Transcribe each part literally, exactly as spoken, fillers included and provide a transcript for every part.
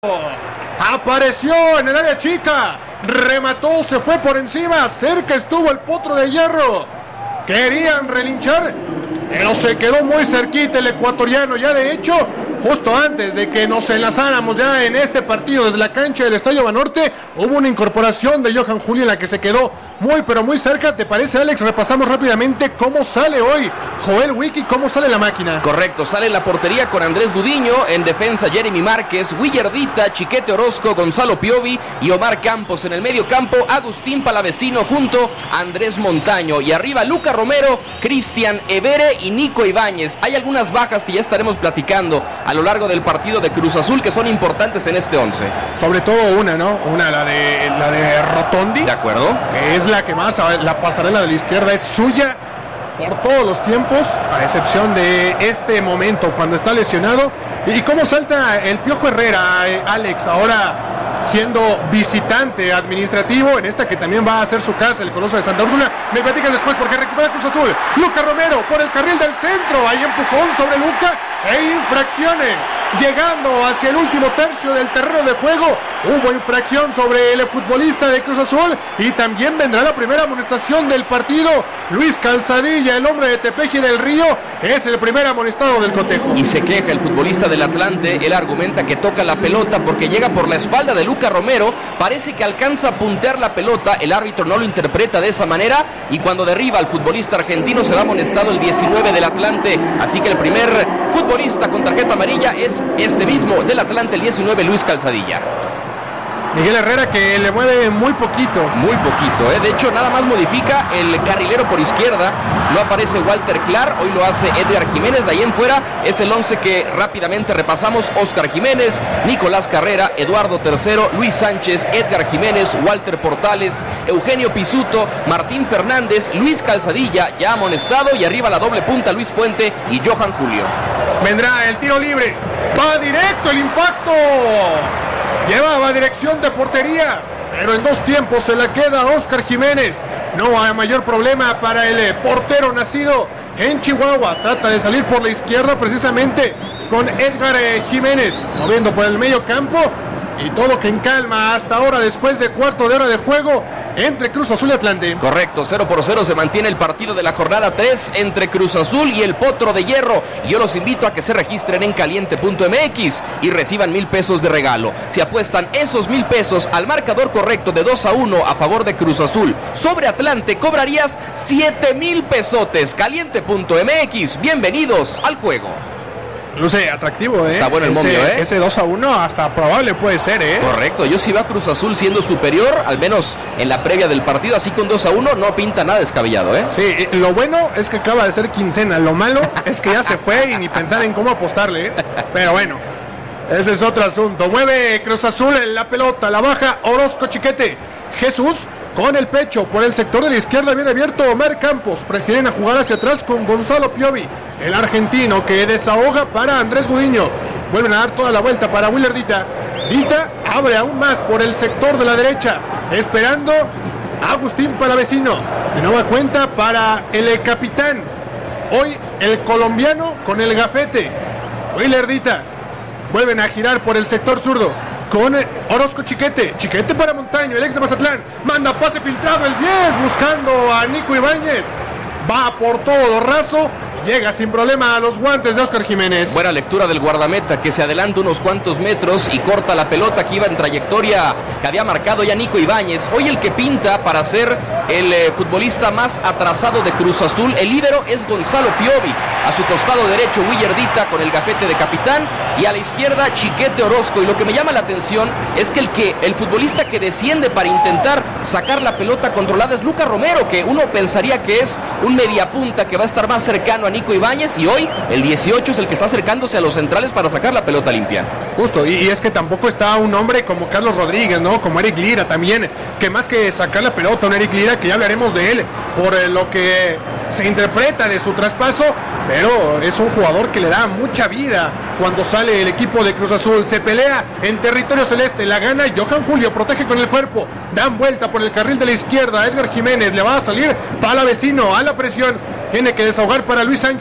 Apareció en el área chica, remató, se fue por encima, cerca estuvo el Potro de Hierro. Querían relinchar, pero se quedó muy cerquita el ecuatoriano. Ya de hecho, justo antes de que nos enlazáramos ya en este partido desde la cancha del Estadio Banorte, hubo una incorporación de Johan Julio en la que se quedó muy pero muy cerca. ¿Te parece, Alex? Repasamos rápidamente cómo sale hoy Joel Wiki, cómo sale la máquina. Correcto, sale en la portería con Andrés Gudiño, en defensa Jeremy Márquez, Willardita, Chiquete Orozco, Gonzalo Piovi y Omar Campos. En el medio campo, Agustín Palavecino junto a Andrés Montaño. Y arriba, Luca Romero, Cristian Evere y Nico Ibáñez. Hay algunas bajas que ya estaremos platicando a lo largo del partido de Cruz Azul que son importantes en este once. Sobre todo una, ¿no? Una, la de, la de Rotondi. De acuerdo. Que es la que más, la pasarela de la izquierda es suya por todos los tiempos, a excepción de este momento cuando está lesionado. Y cómo salta el Piojo Herrera, eh, Alex, ahora siendo visitante administrativo en esta que también va a ser su casa, el Coloso de Santa Úrsula. Me platican después porque recupera Cruz Azul. Luca Romero por el carril del centro, hay empujón sobre Luca e infracciones. Llegando hacia el último tercio del terreno de juego, hubo infracción sobre el futbolista de Cruz Azul y también vendrá la primera amonestación del partido. Luis Calzadilla, el hombre de Tepeji del Río, es el primer amonestado del cotejo. Y se queja el futbolista del Atlante, él argumenta que toca la pelota porque llega por la espalda de Luca Romero, parece que alcanza a puntear la pelota, el árbitro no lo interpreta de esa manera y cuando derriba al futbolista argentino se da amonestado el diecinueve del Atlante, así que el primer futbolista con tarjeta amarilla es este mismo del Atlante, el diecinueve, Luis Calzadilla. Miguel Herrera, que le mueve muy poquito. Muy poquito, ¿eh? De hecho, nada más modifica el carrilero por izquierda. No aparece Walter Clar, hoy lo hace Edgar Jiménez. De ahí en fuera es el once que rápidamente repasamos. Oscar Jiménez, Nicolás Carrera, Eduardo Tercero, Luis Sánchez, Edgar Jiménez, Walter Portales, Eugenio Pisuto, Martín Fernández, Luis Calzadilla, ya amonestado. Y arriba la doble punta, Luis Puente y Johan Julio. Vendrá el tiro libre. Va directo el impacto. Llevaba dirección de portería, pero en dos tiempos se la queda Oscar Jiménez. No hay mayor problema para el portero nacido en Chihuahua. Trata de salir por la izquierda precisamente con Edgar Jiménez, moviendo por el medio campo. Y todo que en calma hasta ahora después de cuarto de hora de juego entre Cruz Azul y Atlante. Correcto, cero por cero se mantiene el partido de la jornada tres entre Cruz Azul y el Potro de Hierro. Y yo los invito a que se registren en caliente punto m x y reciban mil pesos de regalo. Si apuestan esos mil pesos al marcador correcto de dos a uno a favor de Cruz Azul sobre Atlante, cobrarías siete mil pesotes. caliente punto m x, bienvenidos al juego. Luce atractivo, ¿eh? Está bueno el ese, momio, ¿eh? Ese dos a uno hasta probable puede ser, ¿eh? Correcto, yo sí veo a Cruz Azul siendo superior, al menos en la previa del partido, así que un dos a uno no pinta nada descabellado, ¿eh? Sí, lo bueno es que acaba de ser quincena, lo malo es que ya se fue y ni pensar en cómo apostarle, ¿eh? Pero bueno, ese es otro asunto. Mueve Cruz Azul en la pelota, la baja Orozco Chiquete. Jesús con el pecho, por el sector de la izquierda viene abierto Omar Campos, prefieren a jugar hacia atrás con Gonzalo Piovi, el argentino que desahoga para Andrés Gudiño, vuelven a dar toda la vuelta para Willer Dita, Dita abre aún más por el sector de la derecha, esperando a Agustín Palavecino, de nueva cuenta para el capitán, hoy el colombiano con el gafete, Willer Dita, vuelven a girar por el sector zurdo, con Orozco Chiquete, Chiquete para Montaño, el ex de Mazatlán, manda pase filtrado el diez, buscando a Nico Ibáñez, va por todo raso, llega sin problema a los guantes de Oscar Jiménez. Buena lectura del guardameta que se adelanta unos cuantos metros y corta la pelota que iba en trayectoria que había marcado ya Nico Ibáñez. Hoy el que pinta para ser el eh, futbolista más atrasado de Cruz Azul, el líbero es Gonzalo Piovi. A su costado derecho Willardita con el gafete de capitán y a la izquierda Chiquete Orozco. Y lo que me llama la atención es que el, que el futbolista que desciende para intentar sacar la pelota controlada es Luca Romero, que uno pensaría que es un mediapunta que va a estar más cercano a Nico Ibáñez, y hoy el dieciocho es el que está acercándose a los centrales para sacar la pelota limpia. Justo, y, y es que tampoco está un hombre como Carlos Rodríguez, ¿no? Como Eric Lira también, que más que sacar la pelota, un Eric Lira que ya hablaremos de él por eh, lo que se interpreta de su traspaso, pero es un jugador que le da mucha vida cuando sale el equipo de Cruz Azul. Se pelea en territorio celeste, la gana Johan Julio, protege con el cuerpo, dan vuelta por el carril de la izquierda, Edgar Jiménez le va a salir Palavecino a la presión, tiene que desahogar para Luis Sánchez,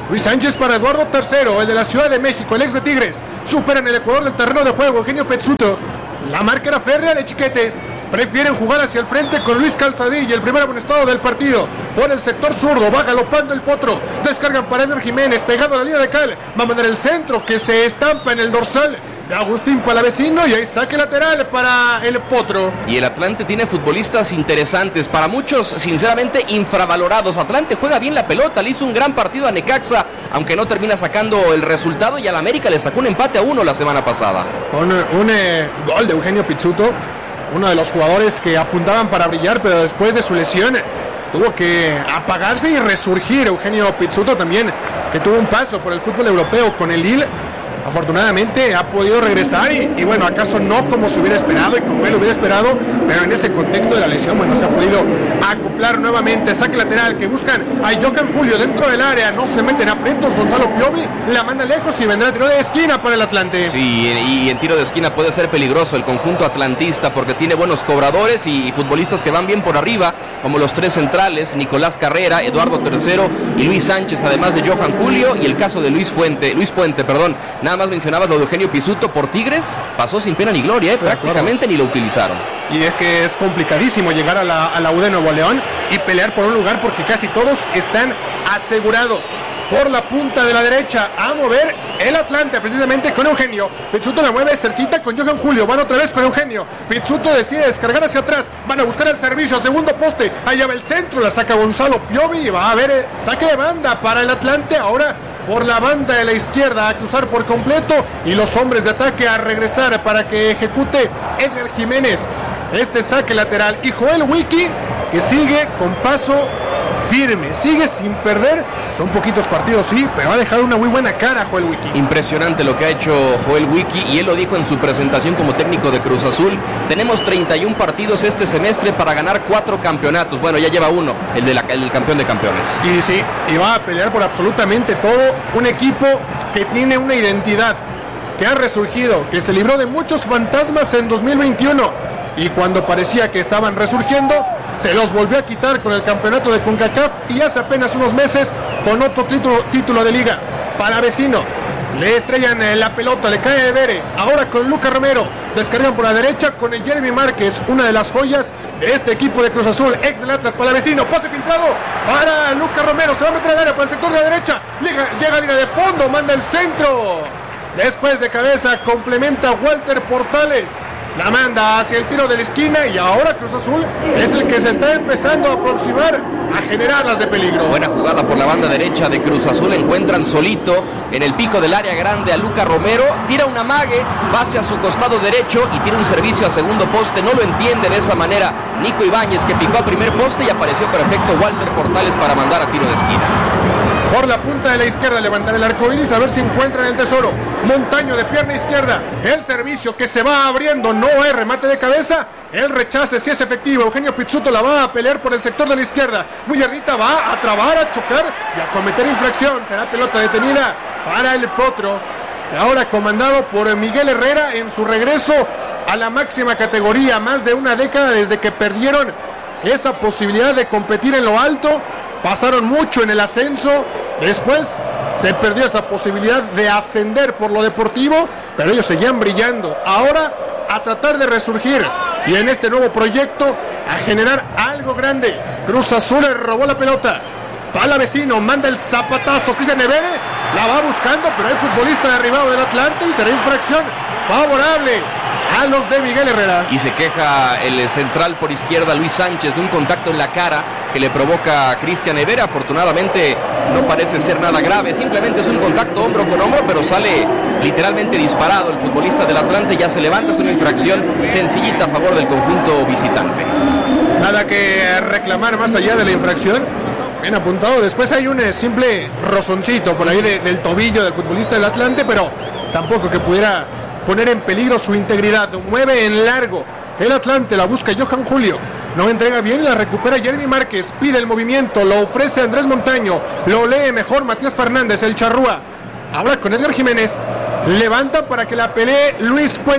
Luis Sánchez para Eduardo Tercero, el de la Ciudad de México, el ex de Tigres. Supera en el Ecuador del terreno de juego Eugenio Pizzuto. La marca era férrea de Chiquete. Prefieren jugar hacia el frente con Luis Calzadilla, el primer amonestado del partido. Por el sector zurdo, va galopando el Potro. Descargan para Eder Jiménez, pegado a la línea de cal. Va a mandar el centro que se estampa en el dorsal de Agustín Palavecino y ahí saque lateral para el Potro. Y el Atlante tiene futbolistas interesantes, para muchos sinceramente infravalorados. Atlante juega bien la pelota, le hizo un gran partido a Necaxa, aunque no termina sacando el resultado, y al América le sacó un empate a uno la semana pasada. Con un eh, gol de Eugenio Pizzuto, uno de los jugadores que apuntaban para brillar, pero después de su lesión tuvo que apagarse y resurgir. Eugenio Pizzuto también, que tuvo un paso por el fútbol europeo con el Lille. Afortunadamente ha podido regresar y, y bueno, acaso no como se hubiera esperado y como él hubiera esperado, pero en ese contexto de la lesión, bueno, se ha podido acoplar nuevamente. Saque lateral que buscan a Johan Julio dentro del área, no se meten aprietos. Gonzalo Piovi la manda lejos y vendrá el tiro de esquina para el Atlante. Sí, y en tiro de esquina puede ser peligroso el conjunto atlantista porque tiene buenos cobradores y futbolistas que van bien por arriba, como los tres centrales, Nicolás Carrera, Eduardo Tercero y Luis Sánchez, además de Johan Julio y el caso de Luis Fuente, Luis Puente, perdón. Nada más mencionabas lo de Eugenio Pizzuto por Tigres, pasó sin pena ni gloria, ¿eh? Prácticamente ni lo utilizaron. Y es que es complicadísimo llegar a la, a la U de Nuevo León y pelear por un lugar porque casi todos están asegurados. Por la punta de la derecha a mover el Atlante, precisamente con Eugenio. Pizzuto la mueve cerquita con Johan Julio, van otra vez con Eugenio. Pizzuto decide descargar hacia atrás, van a buscar el servicio, segundo poste, allá va el centro, la saca Gonzalo Piovi y va a haber saque de banda para el Atlante. Ahora por la banda de la izquierda a cruzar por completo y los hombres de ataque a regresar para que ejecute Edgar Jiménez este saque lateral. Y Joel Wiki, que sigue con paso firme, sigue sin perder. Son poquitos partidos, sí, pero ha dejado una muy buena cara Joel Wiki. Impresionante lo que ha hecho Joel Wiki, y él lo dijo en su presentación como técnico de Cruz Azul. Tenemos treinta y un partidos este semestre para ganar cuatro campeonatos. Bueno, ya lleva uno, el, de la, el del campeón de campeones. Y sí, y va a pelear por absolutamente todo. Un equipo que tiene una identidad, que ha resurgido, que se libró de muchos fantasmas en dos mil veintiuno. Y cuando parecía que estaban resurgiendo, se los volvió a quitar con el campeonato de CONCACAF y hace apenas unos meses con otro título, título de liga. Palavecino, le estrellan la pelota, le cae de Bere, ahora con Lucas Romero, descargan por la derecha con el Jeremy Márquez, una de las joyas de este equipo de Cruz Azul, ex del Atlas. Palavecino, pase filtrado para Lucas Romero, se va a meter al área para el sector de la derecha, llega, llega a línea de fondo, manda el centro, después de cabeza complementa Walter Portales. La manda hacia el tiro de la esquina y ahora Cruz Azul es el que se está empezando a aproximar a generar las de peligro. Buena jugada por la banda derecha de Cruz Azul. Encuentran solito en el pico del área grande a Lucas Romero. Tira un amague, va hacia su costado derecho y tira un servicio a segundo poste. No lo entiende de esa manera Nico Ibáñez, que picó a primer poste y apareció perfecto Walter Portales para mandar a tiro de esquina. Por la punta de la izquierda levantar el arco iris a ver si encuentran el tesoro. Montaño de pierna izquierda, el servicio que se va abriendo, no es remate de cabeza, el rechace sí es efectivo. Eugenio Pizzuto la va a pelear por el sector de la izquierda, Bullardita va a trabar, a chocar y a cometer infracción. Será pelota detenida para el Potro, que ahora comandado por Miguel Herrera en su regreso a la máxima categoría, más de una década desde que perdieron esa posibilidad de competir en lo alto. Pasaron mucho en el ascenso, después se perdió esa posibilidad de ascender por lo deportivo, pero ellos seguían brillando. Ahora a tratar de resurgir y en este nuevo proyecto a generar algo grande. Cruz Azul le robó la pelota, Palavecino manda el zapatazo, Cristian Nevere la va buscando, pero el futbolista derribado del Atlante y será infracción favorable a los de Miguel Herrera. Y se queja el central por izquierda Luis Sánchez de un contacto en la cara que le provoca a Cristian Nevera. Afortunadamente no parece ser nada grave, simplemente es un contacto hombro con hombro, pero sale literalmente disparado el futbolista del Atlante. Ya se levanta, es una infracción sencillita a favor del conjunto visitante. Nada que reclamar más allá de la infracción. Bien apuntado. Después hay un simple rozoncito por ahí de, del tobillo del futbolista del Atlante, pero tampoco que pudiera poner en peligro su integridad. Mueve en largo el Atlante, la busca Johan Julio, no entrega bien, la recupera Jeremy Márquez, pide el movimiento, lo ofrece Andrés Montaño, lo lee mejor Matías Fernández, el charrúa. Ahora con Edgar Jiménez, levanta para que la pelee Luis Puente.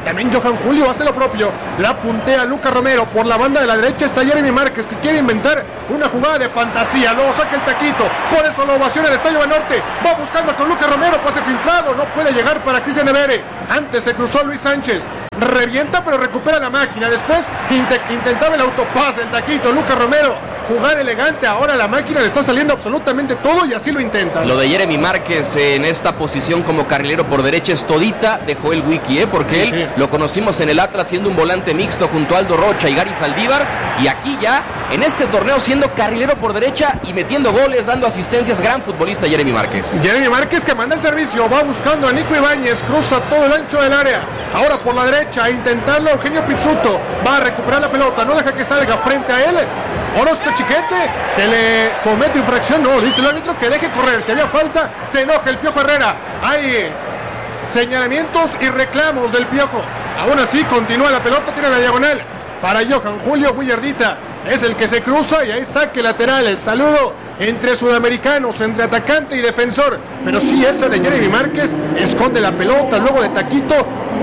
También Johan Julio hace lo propio. La puntea Luca Romero. Por la banda de la derecha está Jeremy Márquez, que quiere inventar una jugada de fantasía. Luego saca el taquito. Por eso la ovación el Estadio Banorte. Va buscando con Luca Romero. Pase filtrado. No puede llegar para Cristian Evere. Antes se cruzó Luis Sánchez. Revienta pero recupera la máquina. Después int- intentaba el autopase. El taquito. Luca Romero. Jugar elegante. Ahora la máquina le está saliendo absolutamente todo y así lo intenta. Lo de Jeremy Márquez en esta posición como carrilero por derecha es todita de Joel Wiki, ¿eh? Porque sí, él sí. Lo conocimos en el Atlas siendo un volante mixto junto a Aldo Rocha y Gary Saldívar, y aquí ya en este torneo siendo carrilero por derecha y metiendo goles, dando asistencias. Gran futbolista Jeremy Márquez. Jeremy Márquez que manda el servicio, va buscando a Nico Ibáñez, cruza todo el ancho del área. Ahora por la derecha a intentarlo Eugenio Pizzuto, va a recuperar la pelota, no deja que salga frente a él Orozco Chiquete, que le comete infracción. No, dice el árbitro que deje correr, si había falta, se enoja el Piojo Herrera. Hay señalamientos y reclamos del Piojo. Aún así continúa la pelota, tiene la diagonal para Johan Julio. Willardita es el que se cruza y ahí saque lateral. El saludo entre sudamericanos, entre atacante y defensor. Pero sí, esa de Jeremy Márquez esconde la pelota luego de taquito.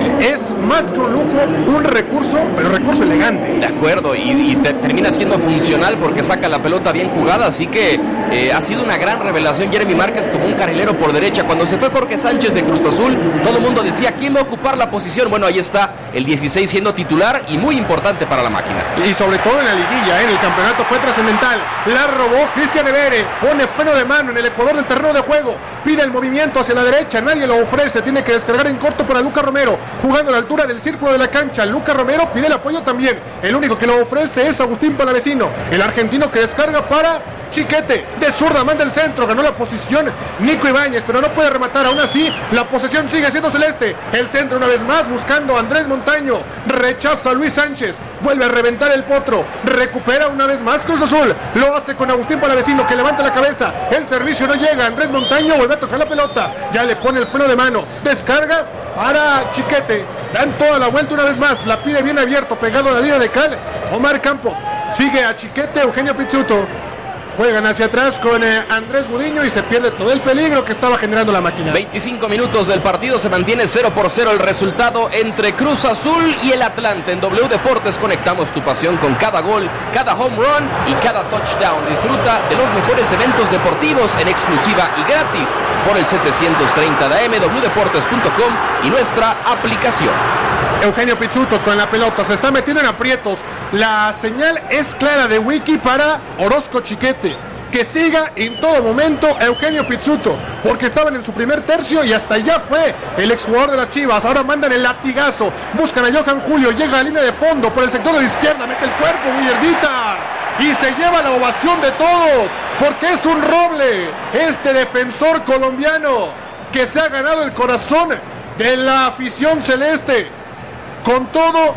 Es más que un lujo, un recurso, pero recurso elegante. De acuerdo, y, y te, termina siendo funcional porque saca la pelota bien jugada, así que eh, ha sido una gran revelación Jeremy Márquez como un carrilero por derecha. Cuando se fue Jorge Sánchez de Cruz Azul, todo el mundo decía, ¿quién va a ocupar la posición? Bueno, ahí está el dieciséis siendo titular y muy importante para la máquina. Y sobre todo en la liguilla, ¿eh? En el campeonato fue trascendental. La robó Cristian Evere, pone freno de mano en el ecuador del terreno de juego, pide el movimiento hacia la derecha, nadie lo ofrece, tiene que descargar en corto para Luca Romero, jugando a la altura del círculo de la cancha. Luca Romero pide el apoyo también, el único que lo ofrece es Agustín Palavecino, el argentino que descarga para Chiquete, de zurda manda el centro, ganó la posición Nico Ibáñez, pero no puede rematar. Aún así la posesión sigue siendo celeste, el centro una vez más buscando a Andrés Montaño, rechaza a Luis Sánchez, vuelve a reventar el potro, recupera una vez más Cruz Azul, lo hace con Agustín Palavecino que levanta la cabeza, el servicio no llega, Andrés Montaño vuelve a tocar la pelota, ya le pone el freno de mano, descarga para Chiquete, dan toda la vuelta una vez más, la pide bien abierto, pegado a la línea de cal, Omar Campos, sigue a Chiquete, Eugenio Pizzuto, juegan hacia atrás con eh, Andrés Gudiño y se pierde todo el peligro que estaba generando la máquina. veinticinco minutos del partido, se mantiene cero por cero el resultado entre Cruz Azul y el Atlante. En W Deportes conectamos tu pasión con cada gol, cada home run y cada touchdown. Disfruta de los mejores eventos deportivos en exclusiva y gratis por el setecientos treinta de A M, w deportes punto com y nuestra aplicación. Eugenio Pizzuto con la pelota, se está metiendo en aprietos. La señal es clara de Wiki para Orozco Chiquete, que siga en todo momento Eugenio Pizzuto, porque estaban en su primer tercio y hasta allá fue el exjugador de las Chivas. Ahora mandan el latigazo, buscan a Johan Julio, llega a línea de fondo por el sector de la izquierda, mete el cuerpo, Willardita, y se lleva la ovación de todos, porque es un roble este defensor colombiano que se ha ganado el corazón de la afición celeste, con todo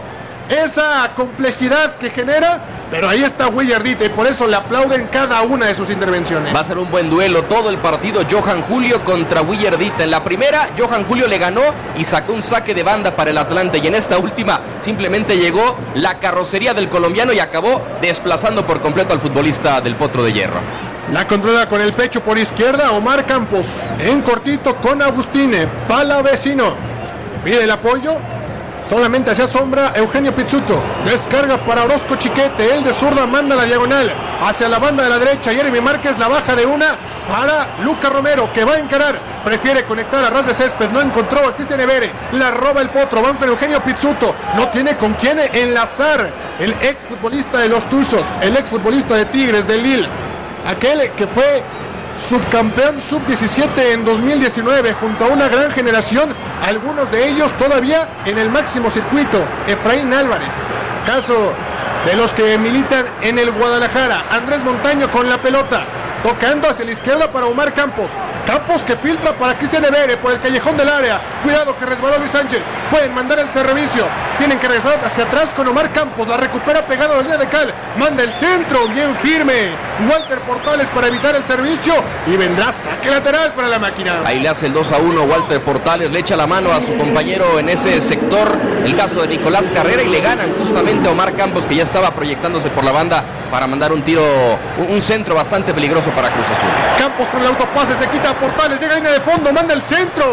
esa complejidad que genera, pero ahí está Willardita y por eso le aplauden cada una de sus intervenciones. Va a ser un buen duelo todo el partido, Johan Julio contra Willardita. En la primera, Johan Julio le ganó y sacó un saque de banda para el Atlante, y en esta última simplemente llegó la carrocería del colombiano y acabó desplazando por completo al futbolista del Potro de Hierro. La controla con el pecho por izquierda Omar Campos, en cortito con Agustine Palavecino, pide el apoyo. Solamente hacia sombra Eugenio Pizzuto, descarga para Orozco Chiquete, el de zurda manda la diagonal hacia la banda de la derecha, Jeremy Márquez la baja de una para Luca Romero, que va a encarar, prefiere conectar a ras de césped, no encontró a Cristian Evere, la roba el potro, van con Eugenio Pizzuto, no tiene con quién enlazar, el ex futbolista de los Tuzos, el ex futbolista de Tigres, de Lille, aquel que fue subcampeón sub diecisiete en dos mil diecinueve junto a una gran generación, algunos de ellos todavía en el máximo circuito. Efraín Álvarez, caso de los que militan en el Guadalajara. Andrés Montaño con la pelota, tocando hacia la izquierda para Omar Campos, Campos que filtra para Cristian Evere por el callejón del área, cuidado que resbaló Luis Sánchez, pueden mandar el servicio, tienen que regresar hacia atrás con Omar Campos, la recupera pegado a la línea de cal, manda el centro, bien firme Walter Portales para evitar el servicio y vendrá saque lateral para la máquina. Ahí le hace el dos a uno Walter Portales, le echa la mano a su compañero en ese sector, el caso de Nicolás Carrera, y le ganan justamente a Omar Campos, que ya estaba proyectándose por la banda para mandar un tiro, un, un centro bastante peligroso para Cruz Azul. Campos con el autopase, se quita a Portales, llega a línea de fondo, manda el centro,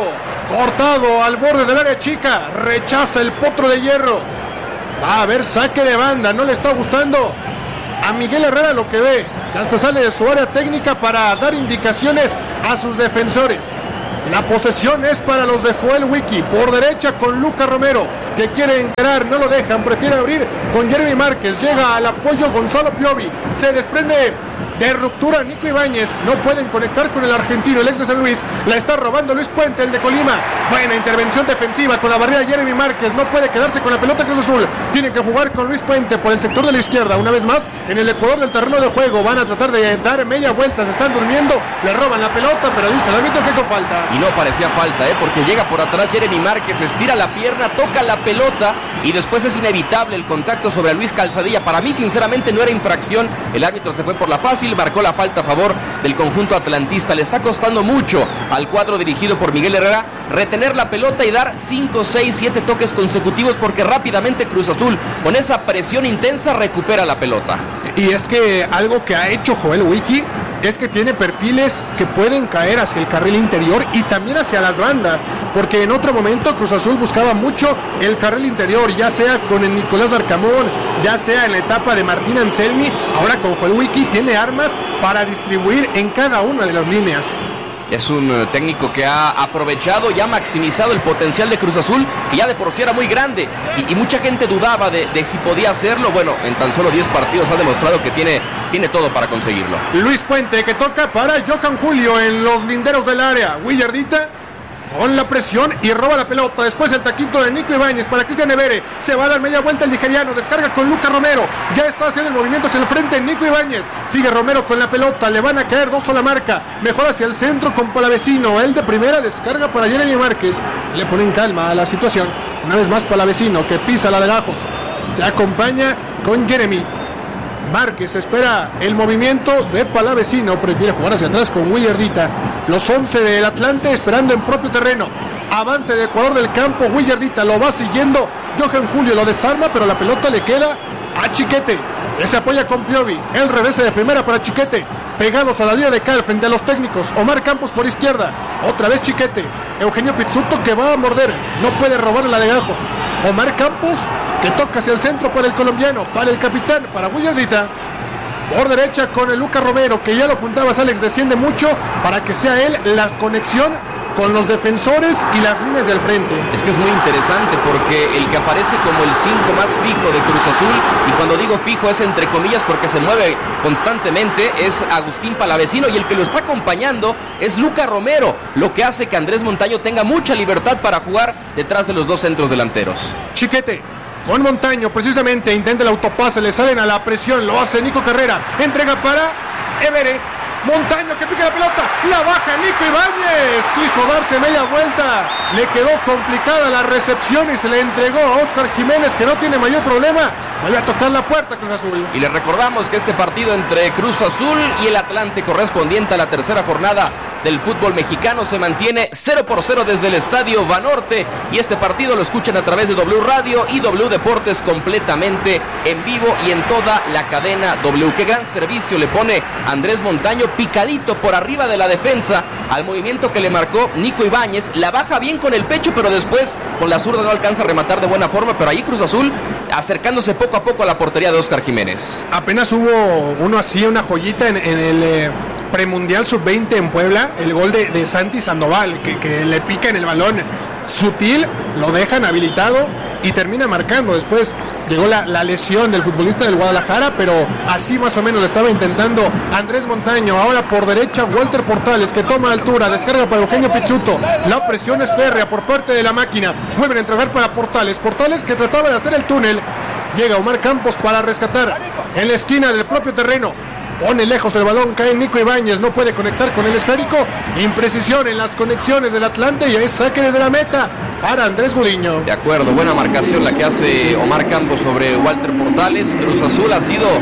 Cortado al borde del área chica. Rechaza el potro de hierro. Va a haber saque de banda. No le está gustando a Miguel Herrera lo que ve. Que hasta sale de su área técnica para dar indicaciones a sus defensores. La posesión es para los de Joel Wiki. Por derecha con Luca Romero, que quiere encarar, no lo dejan, prefiere abrir con Jeremy Márquez. Llega al apoyo Gonzalo Piovi. Se desprende de ruptura Nico Ibáñez. No pueden conectar con el argentino, el ex de San Luis. La está robando Luis Puente, el de Colima. Buena intervención defensiva con la barrera Jeremy Márquez. No puede quedarse con la pelota Cruz Azul. Tienen que jugar con Luis Puente por el sector de la izquierda. Una vez más, en el ecuador del terreno de juego. Van a tratar de dar media vuelta. Se están durmiendo. Le roban la pelota, pero dice el árbitro que con falta. Y no parecía falta, ¿eh? Porque llega por atrás Jeremy Márquez, estira la pierna, toca la pelota y después es inevitable el contacto sobre Luis Calzadilla. Para mí, sinceramente, no era infracción. El árbitro se fue por la fácil, marcó la falta a favor del conjunto atlantista. Le está costando mucho al cuadro dirigido por Miguel Herrera retener la pelota y dar cinco, seis, siete toques consecutivos, porque rápidamente Cruz Azul, con esa presión intensa, recupera la pelota. Y es que algo que ha hecho Joel Wiki es que tiene perfiles que pueden caer hacia el carril interior y también hacia las bandas, porque en otro momento Cruz Azul buscaba mucho el carril interior, ya sea con el Nicolás Darcamón, ya sea en la etapa de Martín Anselmi. Ahora con Joel Wiki tiene armas para distribuir en cada una de las líneas. Es un uh, técnico que ha aprovechado y ha maximizado el potencial de Cruz Azul, que ya de por sí era muy grande, y, y mucha gente dudaba de, de si podía hacerlo. Bueno, en tan solo diez partidos ha demostrado que tiene, tiene todo para conseguirlo. Luis Puente, que toca para Johan Julio en los linderos del área. Willardita con la presión y roba la pelota. Después el taquito de Nico Ibáñez para Cristian Evere. Se va a dar media vuelta el nigeriano. Descarga con Luca Romero. Ya está haciendo el movimiento hacia el frente Nico Ibáñez. Sigue Romero con la pelota. Le van a caer dos a la marca. Mejor hacia el centro con Palavecino. El de primera descarga para Jeremy Márquez. Le ponen calma a la situación. Una vez más Palavecino, que pisa la de Gajos. Se acompaña con Jeremy Márquez. Espera el movimiento de Palavecino. Prefiere jugar hacia atrás con Willardita. Los once del Atlante esperando en propio terreno. Avance de Ecuador del campo. Willardita lo va siguiendo. Johan Julio lo desarma, pero la pelota le queda a Chiquete, que se apoya con Piovi. El reverse de primera para Chiquete. Pegados a la línea de cal frente a los técnicos. Omar Campos por izquierda. Otra vez Chiquete. Eugenio Pizzuto, que va a morder. No puede robar la de Gajos. Omar Campos, que toca hacia el centro para el colombiano. Para el capitán, para Willardita. Por derecha con el Luca Romero, que ya lo apuntabas, Alex. Desciende mucho para que sea él la conexión con los defensores y las líneas del frente. Es que es muy interesante, porque el que aparece como el cinco más fijo de Cruz Azul, y cuando digo fijo es entre comillas porque se mueve constantemente, es Agustín Palavecino, y el que lo está acompañando es Luca Romero, lo que hace que Andrés Montaño tenga mucha libertad para jugar detrás de los dos centros delanteros. Chiquete con Montaño, precisamente intenta el autopase, le salen a la presión, lo hace Nico Carrera, entrega para Evere. Montaño, que pica la pelota, la baja Nico Ibáñez, quiso darse media vuelta, le quedó complicada la recepción y se le entregó a Óscar Jiménez, que no tiene mayor problema. Vuelve a tocar la puerta Cruz Azul. Y le recordamos que este partido entre Cruz Azul y el Atlante, correspondiente a la tercera jornada del fútbol mexicano, se mantiene cero por cero desde el Estadio Banorte, y este partido lo escuchan a través de W Radio y W Deportes completamente en vivo y en toda la cadena W. Qué gran servicio le pone Andrés Montaño, picadito por arriba de la defensa al movimiento que le marcó Nico Ibáñez. La baja bien con el pecho, pero después con la zurda no alcanza a rematar de buena forma, pero ahí Cruz Azul acercándose poco a poco a la portería de Óscar Jiménez. Apenas hubo uno así, una joyita en, en el eh, premundial sub veinte en Puebla, el gol de, de Santi Sandoval, que, que le pica en el balón sutil, lo dejan habilitado y termina marcando. Después llegó la, la lesión del futbolista del Guadalajara, pero así más o menos lo estaba intentando Andrés Montaño. Ahora por derecha Walter Portales, que toma altura, descarga para Eugenio Pizzuto. La presión es férrea por parte de la máquina. Vuelven a entregar para Portales. Portales, que trataba de hacer el túnel. Llega Omar Campos para rescatar en la esquina del propio terreno. Pone lejos el balón, cae Nico Ibáñez, no puede conectar con el esférico. Imprecisión en las conexiones del Atlante, y es saque desde la meta para Andrés Gudiño. De acuerdo, buena marcación la que hace Omar Campos sobre Walter Portales. Cruz Azul ha sido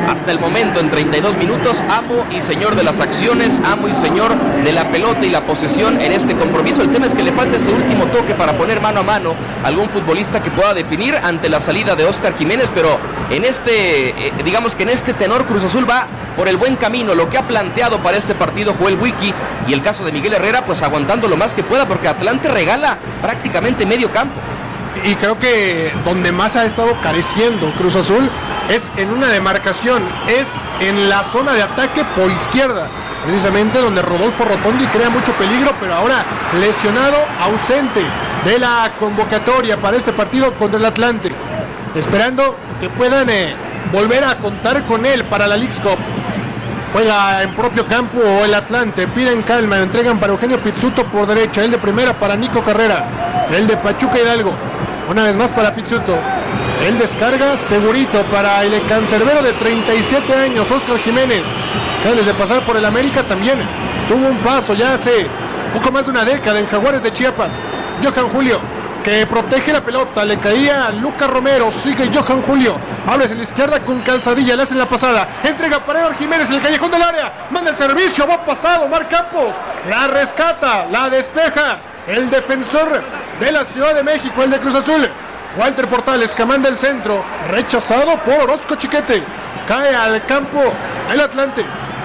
hasta el momento en treinta y dos minutos, amo y señor de las acciones, amo y señor de la pelota y la posesión en este compromiso. El tema es que le falta ese último toque para poner mano a mano a algún futbolista que pueda definir ante la salida de Óscar Jiménez, pero en este, eh, digamos que en este tenor Cruz Azul va por el buen camino. Lo que ha planteado para este partido Joel Wiki y el caso de Miguel Herrera, pues aguantando lo más que pueda, porque Atlante regala prácticamente medio campo. Y creo que donde más ha estado careciendo Cruz Azul es en una demarcación, es en la zona de ataque por izquierda, precisamente donde Rodolfo Rotondi crea mucho peligro, pero ahora lesionado, ausente de la convocatoria para este partido contra el Atlante, esperando que puedan eh, volver a contar con él para la Leagues Cup. Juega en propio campo el Atlante, piden calma, entregan para Eugenio Pizzuto por derecha, el de primera para Nico Carrera, el de Pachuca Hidalgo, una vez más para Pizzuto, el descarga segurito para el cancerbero de treinta y siete años, Óscar Jiménez, que antes de pasar por el América también tuvo un paso ya hace poco más de una década en Jaguares de Chiapas. Johan Julio, que protege la pelota, le caía a Lucas Romero, sigue Johan Julio, abre hacia la izquierda con Calzadilla, le hacen la pasada, entrega para Edgar Jiménez, el callejón del área, manda el servicio, va pasado, Omar Campos, la rescata, la despeja, el defensor de la Ciudad de México, el de Cruz Azul, Walter Portales, que manda el centro, rechazado por Orozco Chiquete, cae al campo el Atlante,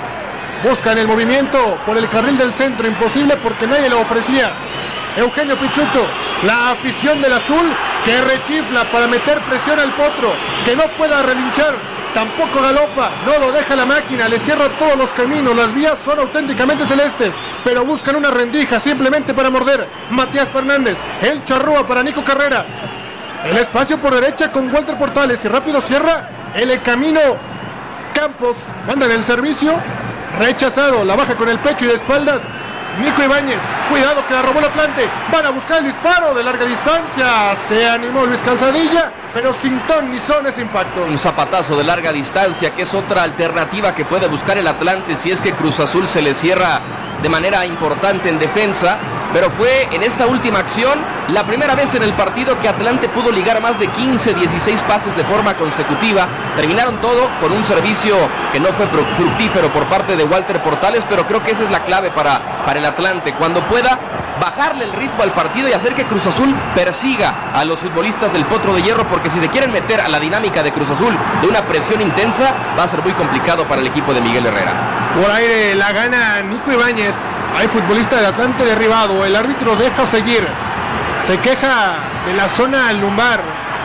buscan el movimiento por el carril del centro, imposible porque nadie lo ofrecía. Eugenio Pizzuto, la afición del azul que rechifla para meter presión al potro, que no pueda relinchar, tampoco galopa, no lo deja la máquina, le cierra todos los caminos, las vías son auténticamente celestes, pero buscan una rendija simplemente para morder. Matías Fernández, el charrúa para Nico Carrera, el espacio por derecha con Walter Portales y rápido cierra el camino Campos, mandan el servicio, rechazado, la baja con el pecho y de espaldas Nico Ibáñez, cuidado que la robó el Atlante, van a buscar el disparo de larga distancia, se animó Luis Calzadilla, pero sin ton ni son ese impacto. Un zapatazo de larga distancia, que es otra alternativa que puede buscar el Atlante si es que Cruz Azul se le cierra de manera importante en defensa, pero fue en esta última acción la primera vez en el partido que Atlante pudo ligar más de quince, dieciséis pases de forma consecutiva. Terminaron todo con un servicio que no fue fructífero por parte de Walter Portales, pero creo que esa es la clave para, para el Atlante, cuando pueda bajarle el ritmo al partido y hacer que Cruz Azul persiga a los futbolistas del Potro de Hierro, porque si se quieren meter a la dinámica de Cruz Azul de una presión intensa, va a ser muy complicado para el equipo de Miguel Herrera. Por aire la gana Nico Ibáñez, hay futbolista del Atlante derribado, el árbitro deja seguir, se queja de la zona lumbar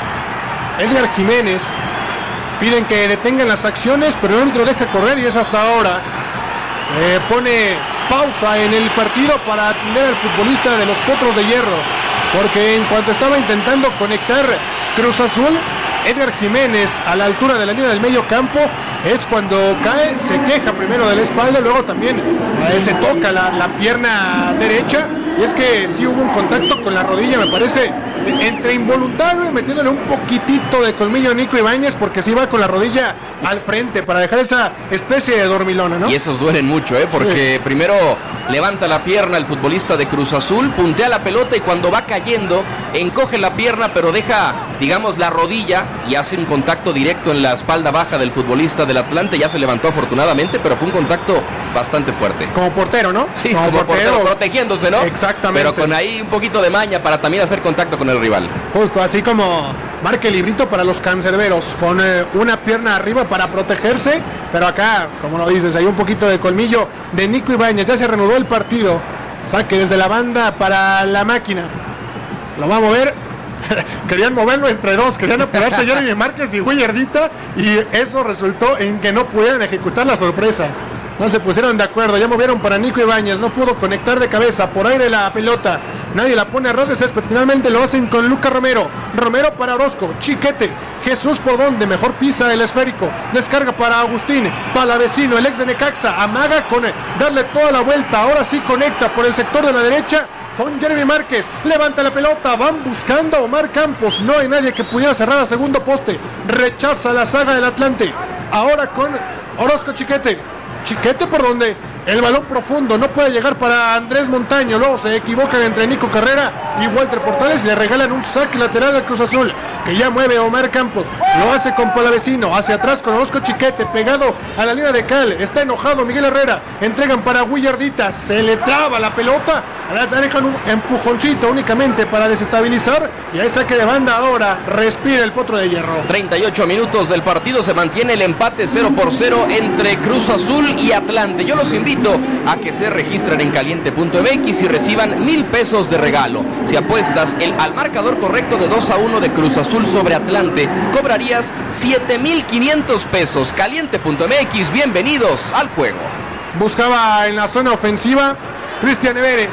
Edgar Jiménez, piden que detengan las acciones, pero el árbitro deja correr y es hasta ahora que pone pausa en el partido para atender al futbolista de los Potros de Hierro, porque en cuanto estaba intentando conectar Cruz Azul, Edgar Jiménez a la altura de la línea del medio campo es cuando cae, se queja primero de la espalda, luego también eh, se toca la, la pierna derecha, y es que sí hubo un contacto con la rodilla, me parece, entre involuntario y metiéndole un poquitito de colmillo a Nico Ibáñez, porque sí va con la rodilla al frente para dejar esa especie de dormilona, ¿no? Y esos duelen mucho, ¿eh? Porque sí. Primero levanta la pierna el futbolista de Cruz Azul, puntea la pelota y cuando va cayendo encoge la pierna, pero deja, digamos, la rodilla y hace un contacto directo en la espalda baja del futbolista del Atlante. Ya se levantó afortunadamente, pero fue un contacto bastante fuerte. Como portero, ¿no? Sí, como, como portero, portero, protegiéndose, ¿no? Exactamente. Pero con ahí un poquito de maña para también hacer contacto con el rival. Justo, así como marca el librito para los cancerberos, con eh, una pierna arriba para protegerse, pero acá, como lo dices, hay un poquito de colmillo de Nico Ibáñez. Ya se reanudó el partido, saque desde la banda para la máquina, lo va a mover. Querían moverlo entre dos, querían apurarse Jeremy Márquez y Willardita, y eso resultó en que no pudieran ejecutar la sorpresa. No se pusieron de acuerdo, ya movieron para Nico Ibáñez, no pudo conectar de cabeza, por aire la pelota, nadie la pone a ras de césped, finalmente lo hacen con Lucas Romero, Romero para Orozco, Chiquete, Jesús por donde, mejor pisa el esférico, descarga para Agustín, Palavecino, el ex de Necaxa, amaga con darle toda la vuelta, ahora sí conecta por el sector de la derecha, con Jeremy Márquez, levanta la pelota, van buscando a Omar Campos, no hay nadie que pudiera cerrar a segundo poste, rechaza la saga del Atlante, ahora con Orozco Chiquete, Chiquete por donde el balón profundo no puede llegar para Andrés Montaño, luego se equivocan entre Nico Carrera y Walter Portales y le regalan un saque lateral al Cruz Azul. que ya mueve Omar Campos, lo hace con Palavecino, hacia atrás con Orozco Chiquete, pegado a la línea de cal, está enojado Miguel Herrera, entregan para Willardita, se le traba la pelota, le dejan un empujoncito únicamente para desestabilizar, y ahí saque de banda ahora, respira el Potro de Hierro. treinta y ocho minutos del partido, se mantiene el empate cero por cero entre Cruz Azul y Atlante. Yo los invito a que se registren en caliente punto m x y reciban mil pesos de regalo. Si apuestas el, al marcador correcto de dos a uno de Cruz Azul sobre Atlante, cobrarías siete mil quinientos pesos. caliente punto m x, bienvenidos al juego. Buscaba en la zona ofensiva Cristian Evere,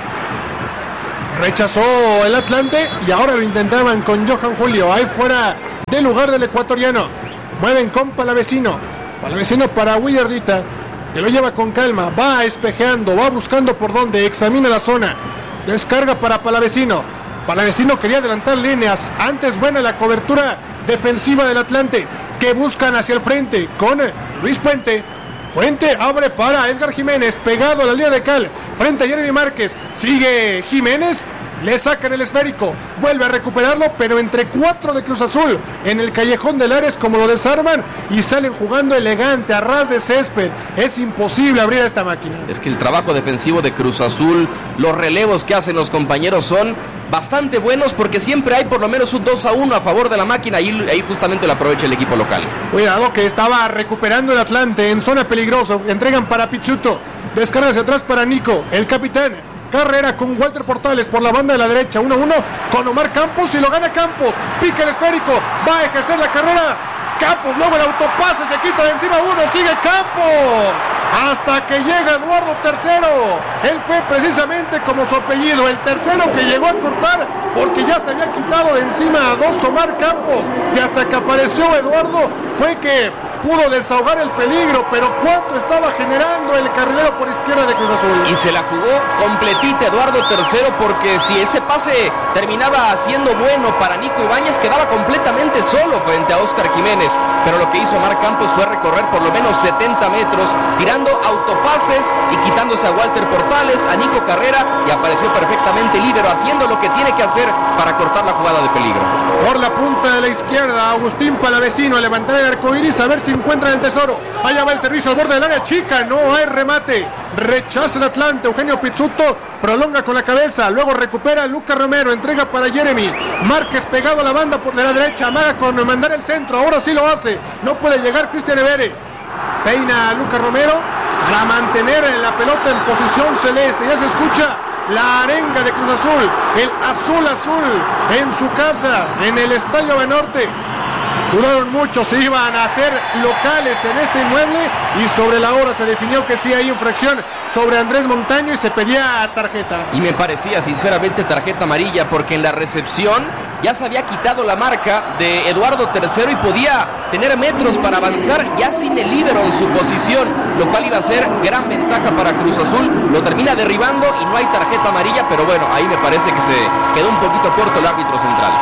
rechazó el Atlante y ahora lo intentaban con Johan Julio, ahí fuera del lugar del ecuatoriano. Mueven con Palavecino, Palavecino para Willardita, que lo lleva con calma, va espejeando, va buscando por dónde, examina la zona, descarga para Palavecino. Palavecino quería adelantar líneas, antes buena la cobertura defensiva del Atlante, que buscan hacia el frente con Luis Puente. Puente abre para Edgar Jiménez, pegado a la línea de cal, frente a Jeremy Márquez, sigue Jiménez, le sacan el esférico, vuelve a recuperarlo, pero entre cuatro de Cruz Azul, en el callejón del Ares, como lo desarman, y salen jugando elegante, a ras de césped, es imposible abrir a esta máquina. Es que el trabajo defensivo de Cruz Azul, los relevos que hacen los compañeros son bastante buenos, porque siempre hay por lo menos un dos a uno a favor de la máquina, y ahí justamente lo aprovecha el equipo local. Cuidado que estaba recuperando el Atlante en zona peligrosa, entregan para Pizzuto, descarga hacia atrás para Nico, el capitán. Carrera con Walter Portales por la banda de la derecha, uno a uno con Omar Campos, y lo gana Campos, pica el esférico, va a ejercer la carrera Campos, luego el autopase, se quita de encima uno, sigue Campos hasta que llega Eduardo Tercero. Él fue precisamente como su apellido, el tercero que llegó a cortar, porque ya se había quitado de encima a dos Omar Campos, y hasta que apareció Eduardo fue que pudo desahogar el peligro, pero cuánto estaba generando el carrilero por izquierda de Cruz Azul. Y se la jugó completita Eduardo Tercero, porque si ese pase terminaba siendo bueno para Nico Ibáñez, quedaba completamente solo frente a Óscar Jiménez, pero lo que hizo Omar Campos fue recorrer por lo menos setenta metros, tirando autopases y quitándose a Walter Portales, a Nico Carrera, y apareció perfectamente líbero, haciendo lo que tiene que hacer para cortar la jugada de peligro. Por la punta de la izquierda, Agustín Palavecino a levantar el arcoíris, a ver si encuentran el tesoro. Allá va el servicio al borde del área chica, no hay remate, rechaza el Atlante. Eugenio Pizzuto prolonga con la cabeza, luego recupera Lucas Romero, entrega para Jeremy Márquez, pegado a la banda por de la derecha, amaga con mandar el centro, ahora sí lo hace, no puede llegar Cristian Evere, peina a Lucas Romero para mantener la pelota en posición celeste. Ya se escucha la arenga de Cruz Azul, el azul azul en su casa, en el Estadio Banorte. Duraron mucho, se iban a hacer locales en este inmueble, y sobre la hora se definió que sí hay infracción sobre Andrés Montaño y se pedía tarjeta. Y me parecía sinceramente tarjeta amarilla, porque en la recepción ya se había quitado la marca de Eduardo Tercero y podía tener metros para avanzar ya sin el líbero en su posición, lo cual iba a ser gran ventaja para Cruz Azul. Lo termina derribando y no hay tarjeta amarilla, pero bueno, ahí me parece que se quedó un poquito corto el árbitro central.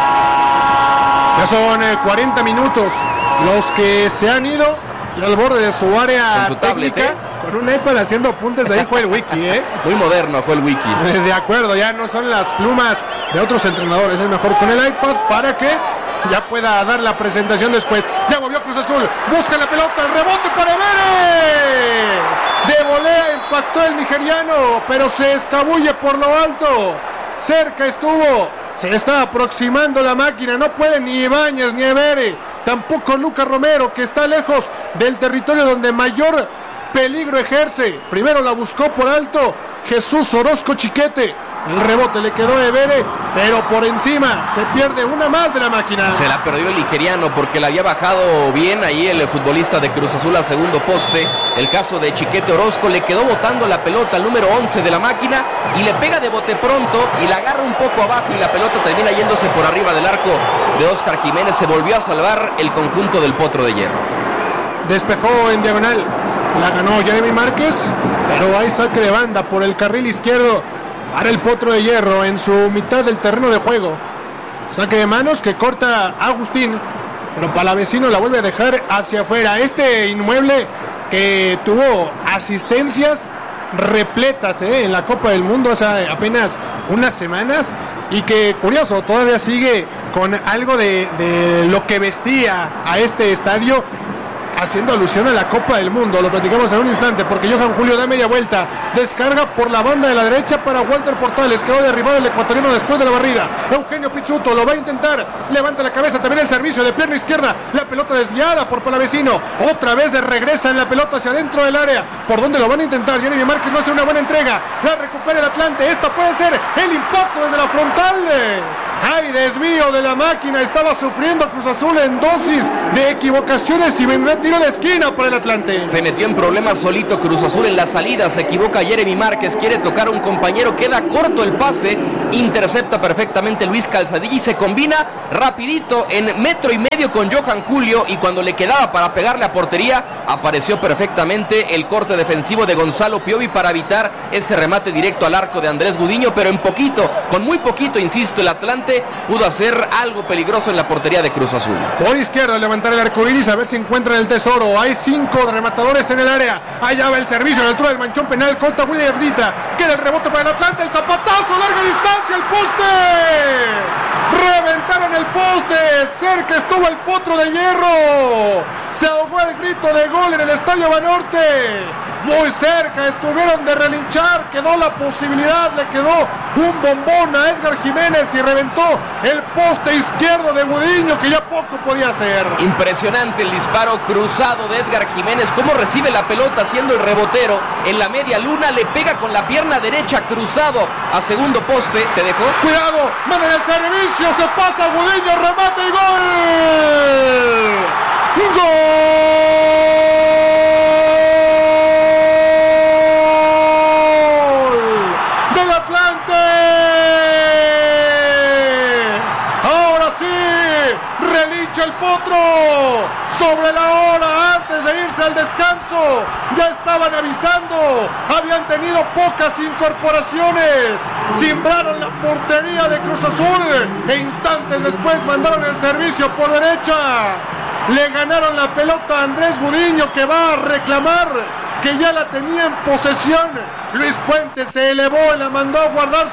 Ya son eh, cuarenta minutos los que se han ido, y al borde de su área con su técnica, tablet, ¿eh? Con un iPad haciendo apuntes, ahí fue el wiki, ¿eh? Muy moderno fue el wiki. De acuerdo, ya no son las plumas de otros entrenadores, es mejor con el iPad para que ya pueda dar la presentación después. Ya movió Cruz Azul, busca la pelota, el rebote para Evere. De volea impactó el nigeriano, pero se escabulle por lo alto. Cerca estuvo, se está aproximando la máquina, no puede ni Ibáñez ni Evere, tampoco Lucas Romero, que está lejos del territorio donde mayor peligro ejerce. Primero la buscó por alto Jesús Orozco Chiquete, el rebote le quedó a Evere, pero por encima se pierde una más de la máquina. Se la perdió el nigeriano porque la había bajado bien ahí el futbolista de Cruz Azul a segundo poste. El caso de Chiquete Orozco, le quedó botando la pelota al número once de la máquina y le pega de bote pronto y la agarra un poco abajo, y la pelota termina yéndose por arriba del arco de Óscar Jiménez. Se volvió a salvar el conjunto del Potro de Hierro. Despejó en diagonal, la ganó Jeremy Márquez, pero hay saque de banda por el carril izquierdo para el Potro de Hierro en su mitad del terreno de juego. Saque de manos que corta Agustín, pero Palavecino la vuelve a dejar hacia afuera. Este inmueble que tuvo asistencias repletas ¿eh? en la Copa del Mundo hace apenas unas semanas, y que, curioso, todavía sigue con algo de, de lo que vestía a este estadio, haciendo alusión a la Copa del Mundo. Lo platicamos en un instante, porque Johan Julio da media vuelta, descarga por la banda de la derecha para Walter Portales, quedó derribado el ecuatoriano después de la barrida. Eugenio Pizzuto lo va a intentar, levanta la cabeza, también el servicio de pierna izquierda, la pelota desviada por Palavecino, otra vez regresa en la pelota hacia adentro del área, por donde lo van a intentar. Jeremy Márquez no hace una buena entrega, la recupera el Atlante, esta puede ser el impacto desde la frontal. Hay desvío de la máquina, estaba sufriendo Cruz Azul en dosis de equivocaciones y vendrá tiro de esquina para el Atlante. Se metió en problemas solito Cruz Azul en la salida, se equivoca Jeremy Márquez, quiere tocar a un compañero, queda corto el pase, intercepta perfectamente Luis Calzadilla y se combina rapidito en metro y medio con Johan Julio, y cuando le quedaba para pegarle a portería, apareció perfectamente el corte defensivo de Gonzalo Piovi para evitar ese remate directo al arco de Andrés Gudiño, pero en poquito, con muy poquito, insisto, el Atlante pudo hacer algo peligroso en la portería de Cruz Azul. Por izquierda levantar el arco iris a ver si encuentran el tesoro. Hay cinco rematadores en el área. Allá va el servicio a la altura del manchón penal contra William Ardita. Queda el rebote para el Atlante, el zapatazo, larga distancia, el poste. Reventaron el poste. Cerca estuvo el Potro de Hierro. Se ahogó el grito de gol en el Estadio Banorte. Muy cerca estuvieron de relinchar. Quedó la posibilidad, le quedó un bombón a Edgar Jiménez y reventó el poste izquierdo de Gudiño, que ya poco podía hacer. Impresionante el disparo cruzado de Edgar Jiménez, cómo recibe la pelota siendo el rebotero en la media luna, le pega con la pierna derecha cruzado a segundo poste. ¿Te dejó? Cuidado, mandan el servicio, se pasa Gudiño, remate y gol. ¡Gol! ¡Del Atlante! Ahora sí, relincha el Potro sobre la hora antes de irse al descanso. Ya estaban avisando, habían tenido pocas incorporaciones, simbraron la portería de Cruz Azul e instantes después mandaron el servicio por derecha. Le ganaron la pelota a Andrés Gudiño, que va a reclamar, que ya la tenía en posesión. Luis Puente se elevó y la mandó a guardar,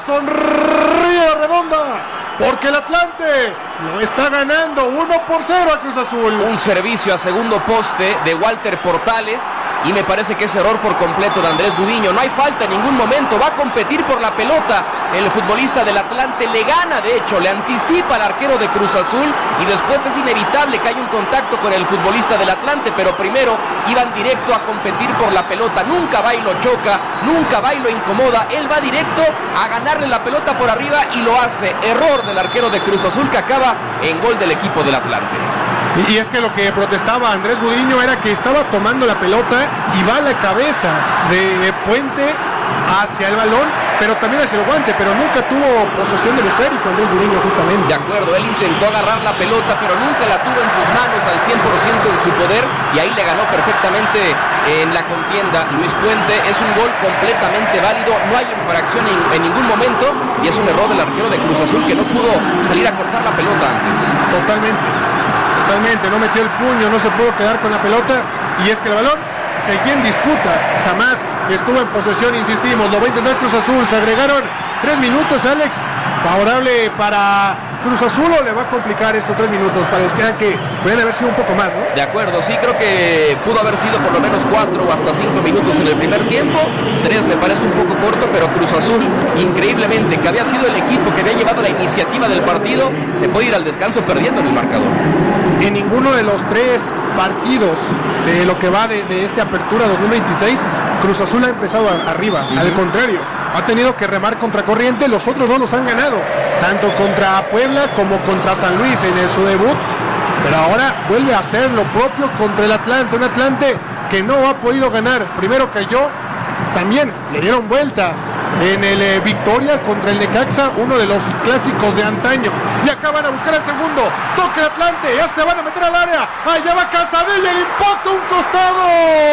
sonríe redonda, porque el Atlante lo está ganando uno por cero a Cruz Azul. Un servicio a segundo poste de Walter Portales y me parece que es error por completo de Andrés Gudiño. No hay falta en ningún momento, va a competir por la pelota. El futbolista del Atlante le gana, de hecho, le anticipa al arquero de Cruz Azul y después es inevitable que haya un contacto con el futbolista del Atlante, pero primero iban directo a competir por la pelota. Nunca va y lo choca, nunca va y lo incomoda, él va directo a ganarle la pelota por arriba y lo hace. Error del arquero de Cruz Azul, que acaba en gol del equipo del Atlante. Y es que lo que protestaba Andrés Gudiño era que estaba tomando la pelota y va la cabeza de Puente hacia el balón, pero también hacia el guante, pero nunca tuvo posesión del esférico Andrés Gudiño, justamente. De acuerdo, él intentó agarrar la pelota, pero nunca la tuvo en sus manos al cien por ciento en su poder, y ahí le ganó perfectamente en la contienda Luis Puente. Es un gol completamente válido, no hay infracción en, en ningún momento, y es un error del arquero de Cruz Azul, que no pudo salir a cortar la pelota antes. Totalmente, totalmente, no metió el puño, no se pudo quedar con la pelota, y es que el balón seguía en disputa, jamás estuvo en posesión, insistimos, lo va a intentar Cruz Azul. Se agregaron tres minutos, Alex, favorable para Cruz Azul, o le va a complicar estos tres minutos para que, que pueden haber sido un poco más, ¿no? De acuerdo, sí, creo que pudo haber sido por lo menos cuatro o hasta cinco minutos en el primer tiempo. Tres me parece un poco corto, pero Cruz Azul, increíblemente, que había sido el equipo que había llevado la iniciativa del partido, se puede ir al descanso perdiendo en el marcador. En ninguno de los tres partidos de lo que va de, de esta apertura dos mil veintiséis, Cruz Azul ha empezado a, arriba. Uh-huh. Al contrario, ha tenido que remar contra corriente. Los otros dos los han ganado, tanto contra Puebla como contra San Luis en el, su debut, pero ahora vuelve a hacer lo propio contra el Atlante, un Atlante que no ha podido ganar. Primero cayó, también le dieron vuelta en el eh, Victoria contra el Necaxa, uno de los clásicos de antaño, y acá van a buscar el segundo. Toque el Atlante, ya se van a meter al área, allá va Calzadilla, el impacto, un costado,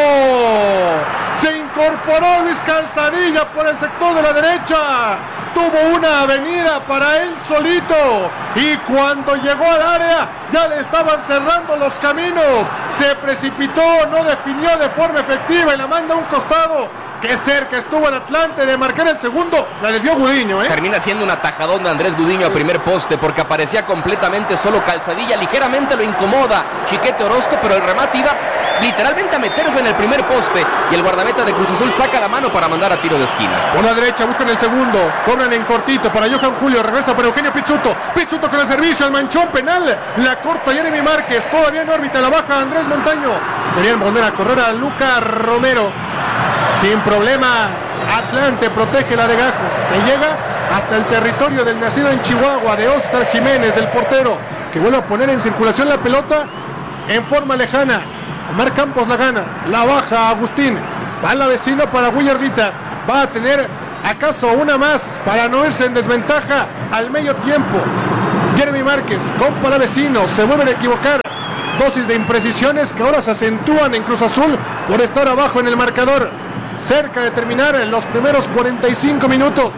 se incorporó Luis Calzadilla por el sector de la derecha, tuvo una avenida para él solito, y cuando llegó al área ya le estaban cerrando los caminos, se precipitó, no definió de forma efectiva y la manda a un costado. Qué cerca estuvo el Atlante de marcar el segundo. La desvió Gudiño, ¿eh? Termina siendo un atajadón de Andrés Gudiño a primer poste porque aparecía completamente solo. Calzadilla ligeramente lo incomoda Chiquete Orozco, pero el remate iba literalmente a meterse en el primer poste y el guardameta de Cruz Azul saca la mano para mandar a tiro de esquina. Por la derecha buscan el segundo, cobran en cortito para Johan Julio, regresa para Eugenio Pizzuto. Pizzuto con el servicio al manchón penal, la corta Jeremy Márquez, todavía en órbita, la baja Andrés Montaño. Querían poner a correr a Luca Romero. Sin problema, Atlante protege la de Gajos, que llega hasta el territorio del nacido en Chihuahua, de Óscar Jiménez, del portero, que vuelve a poner en circulación la pelota en forma lejana. Omar Campos la gana, la baja Agustín, va la vecino para Willardita, va a tener acaso una más para no irse en desventaja al medio tiempo. Jeremy Márquez con Palavecino, se vuelven a equivocar, dosis de imprecisiones que ahora se acentúan en Cruz Azul por estar abajo en el marcador, cerca de terminar en los primeros cuarenta y cinco minutos.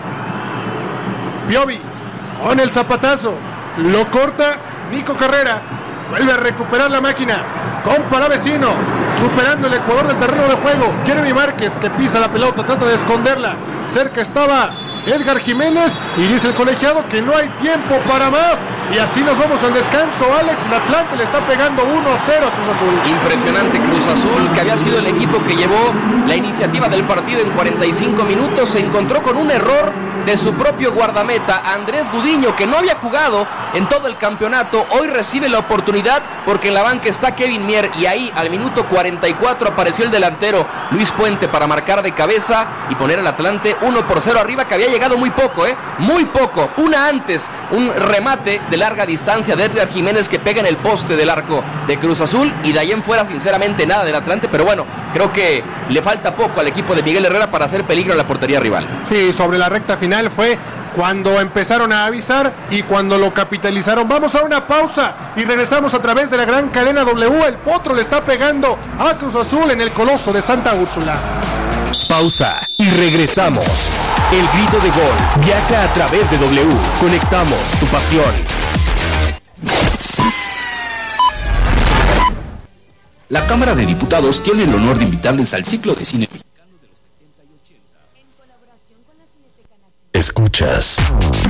Piovi con el zapatazo, lo corta Nico Carrera, vuelve a recuperar la máquina con Palavecino, superando el ecuador del terreno de juego. Jeremy Márquez que pisa la pelota, trata de esconderla, cerca estaba Edgar Jiménez y dice el colegiado que no hay tiempo para más, y así nos vamos al descanso. Alex, el Atlante le está pegando uno a cero a Cruz Azul. Impresionante Cruz Azul, que había sido el equipo que llevó la iniciativa del partido en cuarenta y cinco minutos, se encontró con un error de su propio guardameta, Andrés Gudiño, que no había jugado en todo el campeonato. Hoy recibe la oportunidad porque en la banca está Kevin Mier, y ahí al minuto cuarenta y cuatro apareció el delantero Luis Puente para marcar de cabeza y poner al Atlante uno por cero arriba, que había llegado muy poco, ¿eh? Muy poco. Una antes, un remate de larga distancia de Edgar Jiménez que pega en el poste del arco de Cruz Azul, y de ahí en fuera sinceramente nada del Atlante, pero bueno, creo que le falta poco al equipo de Miguel Herrera para hacer peligro a la portería rival. Sí, sobre la recta final fue cuando empezaron a avisar y cuando lo capitalizaron. Vamos a una pausa y regresamos a través de la gran cadena W. El Potro le está pegando a Cruz Azul en el Coloso de Santa Úrsula. Pausa y regresamos. El grito de gol viaja a través de W. Conectamos tu pasión. La Cámara de Diputados tiene el honor de invitarles al ciclo de cine mexicano de los setenta y ochenta. En colaboración con la Cineteca Nacional. Escuchas